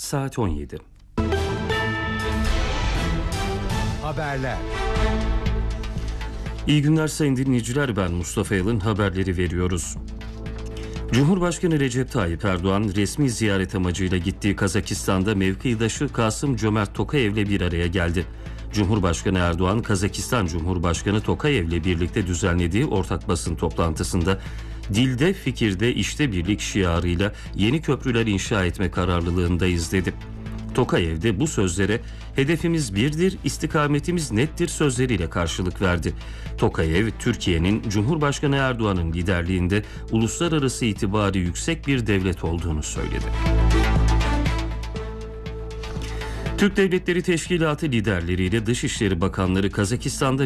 saat 17. Haberler. İyi günler sayın dinleyiciler, ben Mustafa Yalın, haberleri veriyoruz. Cumhurbaşkanı Recep Tayyip Erdoğan resmi ziyaret amacıyla gittiği Kazakistan'da mevkidaşı Kasım-Cömert Tokayev'le bir araya geldi. Cumhurbaşkanı Erdoğan, Kazakistan Cumhurbaşkanı Tokayev'le birlikte düzenlediği ortak basın toplantısında dilde, fikirde, işte birlik şiarıyla yeni köprüler inşa etme kararlılığındayız dedi. Tokayev de bu sözlere hedefimiz birdir, istikametimiz nettir sözleriyle karşılık verdi. Tokayev, Türkiye'nin Cumhurbaşkanı Erdoğan'ın liderliğinde uluslararası itibarı yüksek bir devlet olduğunu söyledi. Türk Devletleri Teşkilatı liderleriyle Dışişleri Bakanları Kazakistan'da